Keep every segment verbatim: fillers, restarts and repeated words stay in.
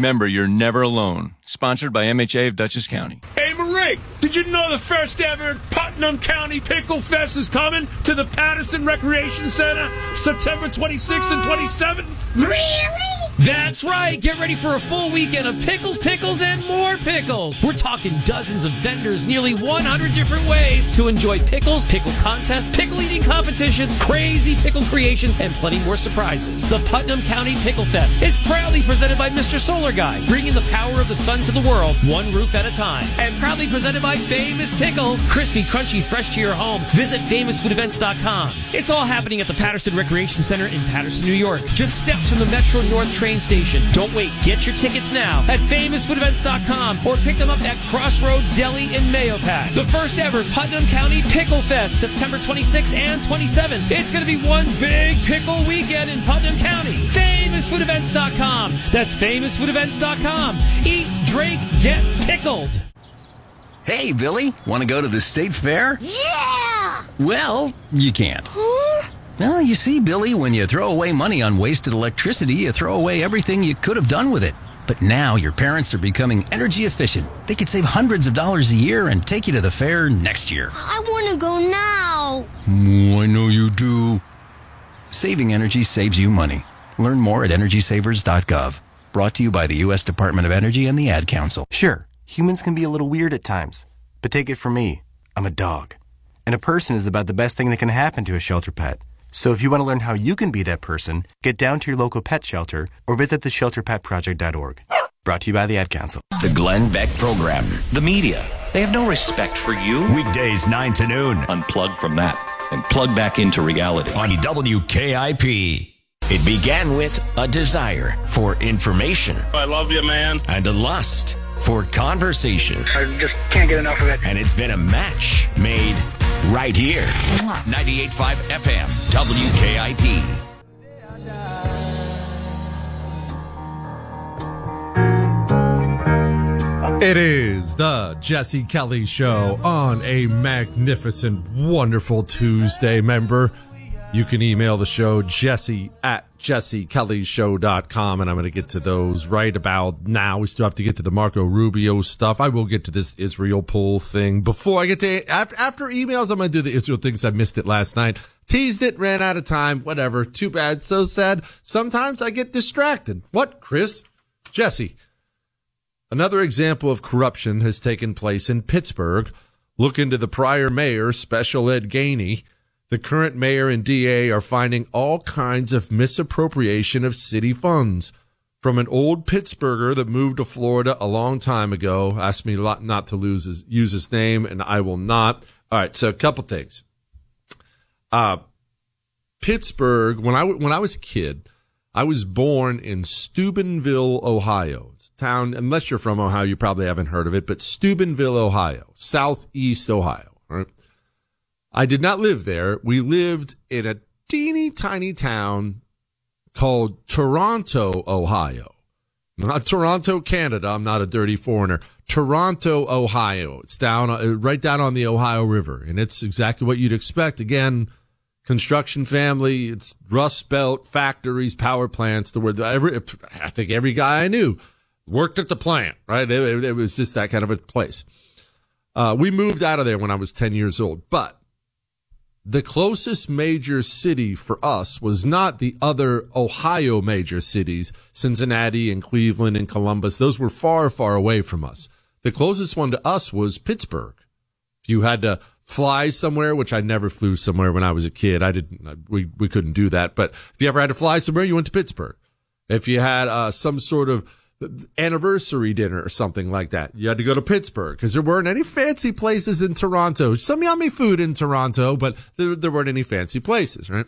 Remember, you're never alone. Sponsored by M H A of Dutchess County. Hey, Marie, did you know the first ever Putnam County Pickle Fest is coming to the Patterson Recreation Center September twenty-sixth and twenty-seventh? Really? That's right. Get ready for a full weekend of pickles, pickles, and more pickles. We're talking dozens of vendors, nearly one hundred different ways to enjoy pickles, pickle contests, pickle eating competitions, crazy pickle creations, and plenty more surprises. The Putnam County Pickle Fest is proudly presented by Mister Solar Guy, bringing the power of the sun to the world, one roof at a time. And proudly presented by Famous Pickles, crispy, crunchy, fresh to your home. Visit famous food events dot com. It's all happening at the Patterson Recreation Center in Patterson, New York. Just steps from the Metro North train station. Don't wait. Get your tickets now at famous food events dot com or pick them up at Crossroads Deli in Mahopac. The first ever Putnam County Pickle Fest, September twenty-sixth and twenty-seventh. It's going to be one big pickle weekend in Putnam County. famous food events dot com. That's famous food events dot com. Eat, drink, get pickled. Hey, Billy, want to go to the state fair? Yeah! Well, you can't. Huh? Well, you see, Billy, when you throw away money on wasted electricity, you throw away everything you could have done with it. But now your parents are becoming energy efficient. They could save hundreds of dollars a year and take you to the fair next year. I want to go now. Oh, I know you do. Saving energy saves you money. Learn more at energy savers dot gov. Brought to you by the U S Department of Energy and the Ad Council. Sure, humans can be a little weird at times. But take it from me, I'm a dog. And a person is about the best thing that can happen to a shelter pet. So if you want to learn how you can be that person, get down to your local pet shelter or visit the shelter pet project dot org. Brought to you by the Ad Council. The Glenn Beck Program. The media, they have no respect for you. Weekdays nine to noon. Unplug from that and plug back into reality. On W K I P. It began with a desire for information. I love you, man. And a lust for conversation. I just can't get enough of it. And it's been a match made right here. ninety-eight point five F M, W K I P. It is the Jesse Kelly Show on a magnificent, wonderful Tuesday. Member, you can email the show, Jesse at jesse kelly show dot com, and I'm going to get to those right about now. We still have to get to the Marco Rubio stuff. I will get to this Israel poll thing. Before I get to, after, after emails, I'm going to do the Israel things. I missed it last night. Teased it, ran out of time, whatever. Too bad, so sad. Sometimes I get distracted. What, Chris? Jesse. Another example of corruption has taken place in Pittsburgh. Look into the prior mayor, Special Ed Gainey. The current mayor and D A are finding all kinds of misappropriation of city funds. From an old Pittsburgher that moved to Florida a long time ago, asked me not to lose his, use his name, and I will not. All right, so a couple things. Uh, Pittsburgh, when I, when I was a kid, I was born in Steubenville, Ohio. It's a town, unless you're from Ohio, you probably haven't heard of it, but Steubenville, Ohio, southeast Ohio, all right? I did not live there. We lived in a teeny tiny town called Toronto, Ohio. Not Toronto, Canada. I'm not a dirty foreigner. Toronto, Ohio. It's down, uh, right down on the Ohio River. And it's exactly what you'd expect. Again, construction family. It's Rust Belt, factories, power plants. The word, every, I think every guy I knew worked at the plant, right? It, it, it was just that kind of a place. Uh, we moved out of there when I was ten years old, but the closest major city for us was not the other Ohio major cities, Cincinnati and Cleveland and Columbus. Those were far, far away from us. The closest one to us was Pittsburgh. If you had to fly somewhere, which I never flew somewhere when I was a kid, I didn't, we, we couldn't do that. But if you ever had to fly somewhere, you went to Pittsburgh. If you had uh, some sort of anniversary dinner or something like that, you had to go to Pittsburgh because there weren't any fancy places in Toronto. Some yummy food in Toronto, but there, there weren't any fancy places, right?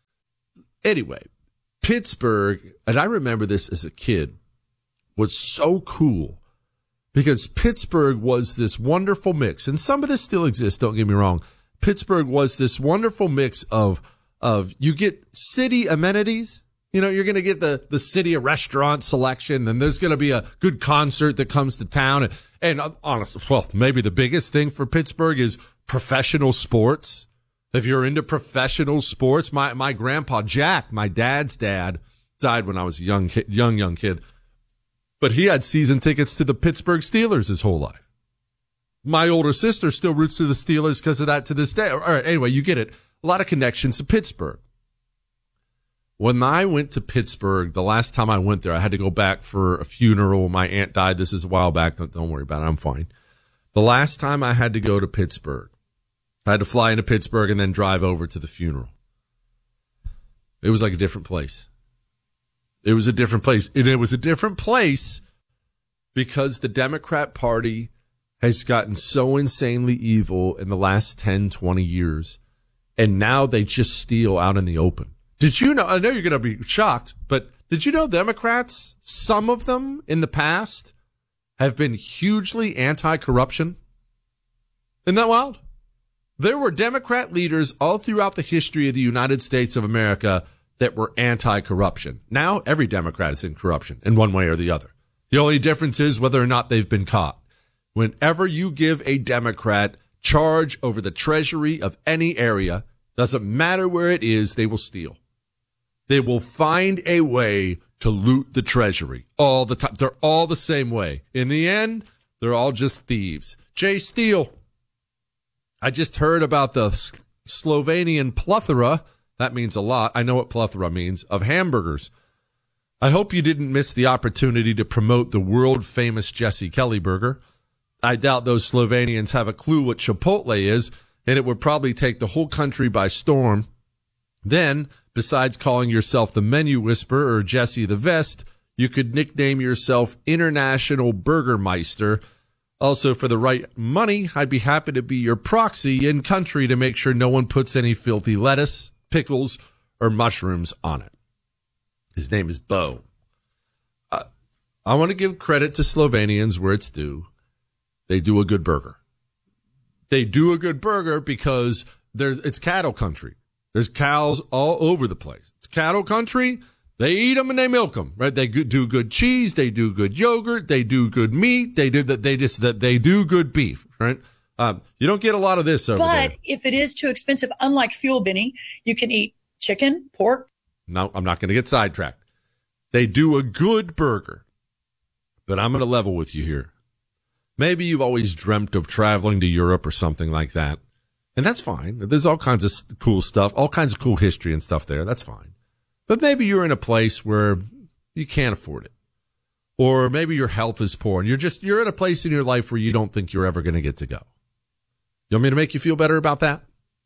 Anyway, Pittsburgh, and I remember this as a kid, was so cool because Pittsburgh was this wonderful mix, and some of this still exists, don't get me wrong. Pittsburgh was this wonderful mix of, of you get city amenities. You know, you're going to get the, the city restaurant selection, and there's going to be a good concert that comes to town. And, and honestly, well, maybe the biggest thing for Pittsburgh is professional sports. If you're into professional sports, my, my grandpa, Jack, my dad's dad, died when I was a young kid, young, young kid. But he had season tickets to the Pittsburgh Steelers his whole life. My older sister still roots to the Steelers because of that to this day. All right, anyway, you get it. A lot of connections to Pittsburgh. When I went to Pittsburgh, the last time I went there, I had to go back for a funeral. My aunt died. This is a while back. Don't, don't worry about it. I'm fine. The last time I had to go to Pittsburgh, I had to fly into Pittsburgh and then drive over to the funeral. It was like a different place. It was a different place. And it was a different place because the Democrat Party has gotten so insanely evil in the last ten, twenty years. And now they just steal out in the open. Did you know, I know you're going to be shocked, but did you know Democrats, some of them in the past, have been hugely anti-corruption? Isn't that wild? There were Democrat leaders all throughout the history of the United States of America that were anti-corruption. Now every Democrat is in corruption in one way or the other. The only difference is whether or not they've been caught. Whenever you give a Democrat charge over the treasury of any area, doesn't matter where it is, they will steal. They will find a way to loot the treasury all the time. They're all the same way. In the end, they're all just thieves. Jay Steele. I just heard about the Slovenian plethora. That means a lot. I know what plethora means, of hamburgers. I hope you didn't miss the opportunity to promote the world famous Jesse Kelly burger. I doubt those Slovenians have a clue what Chipotle is, and it would probably take the whole country by storm. Then, besides calling yourself the Menu Whisperer or Jesse the Vest, you could nickname yourself International Burgermeister. Also, for the right money, I'd be happy to be your proxy in country to make sure no one puts any filthy lettuce, pickles, or mushrooms on it. His name is Bo. Uh, I want to give credit to Slovenians where it's due. They do a good burger. They do a good burger because there's it's cattle country. There's cows all over the place. It's cattle country. They eat them and they milk them, right? They do good cheese. They do good yogurt. They do good meat. They do that. They just that they do good beef, right? Um, you don't get a lot of this over but there. But if it is too expensive, unlike Fuel Benny, you can eat chicken, pork. No, I'm not going to get sidetracked. They do a good burger, but I'm going to level with you here. Maybe you've always dreamt of traveling to Europe or something like that. And that's fine. There's all kinds of cool stuff, all kinds of cool history and stuff there. That's fine. But maybe you're in a place where you can't afford it. Or maybe your health is poor and you're just, you're at a place in your life where you don't think you're ever going to get to go. You want me to make you feel better about that?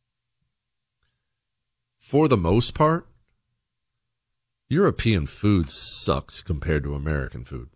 For the most part, European food sucks compared to American food.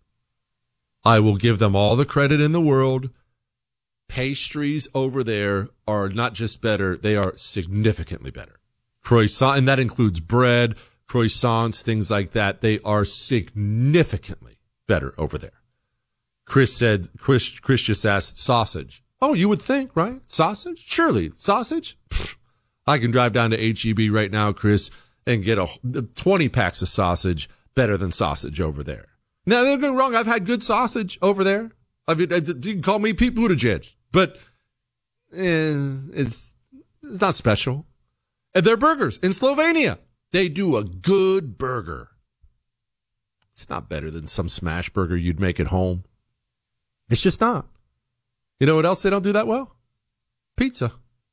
I will give them all the credit in the world. Pastries over there are not just better, they are significantly better. Croissant, and that includes bread, croissants, things like that. They are significantly better over there. Chris said, Chris, Chris just asked sausage. Oh, you would think, right? Sausage? Surely. Sausage? Pfft. I can drive down to H E B right now, Chris, and get a twenty packs of sausage better than sausage over there. Now, don't get me wrong. I've had good sausage over there. I've, you can call me Pete Buttigieg, but eh, it's, it's not special. And their burgers in Slovenia, they do a good burger. It's not better than some smash burger you'd make at home. It's just not. You know what else they don't do that well? Pizza.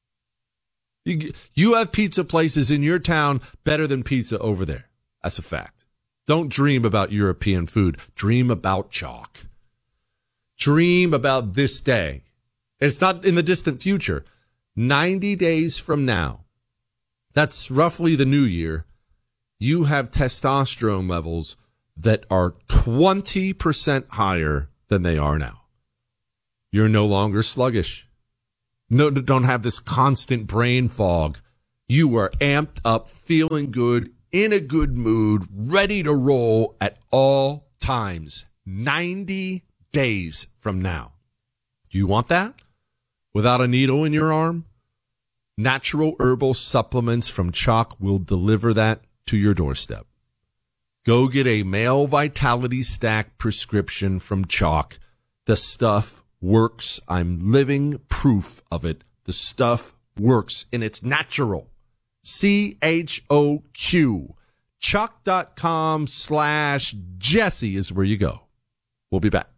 You, you have pizza places in your town better than pizza over there. That's a fact. Don't dream about European food. Dream about chalk. Dream about this day. It's not in the distant future. ninety days from now, that's roughly the new year, you have testosterone levels that are twenty percent higher than they are now. You're no longer sluggish. No, don't have this constant brain fog. You are amped up, feeling good, in a good mood, ready to roll at all times. ninety days from now. Do you want that? Without a needle in your arm? Natural herbal supplements from Chalk will deliver that to your doorstep. Go get a male vitality stack prescription from Chalk. The stuff works. I'm living proof of it. The stuff works and it's natural. C H O Q. Chalk.com slash Jesse is where you go. We'll be back.